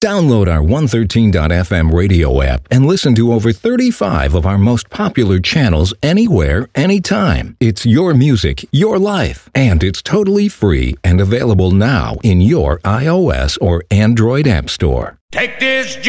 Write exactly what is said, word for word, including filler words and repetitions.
Download our one thirteen dot f m radio app and listen to over thirty-five of our most popular channels anywhere, anytime. It's your music, your life, and it's totally free and available now in your iOS or Android app store. Take this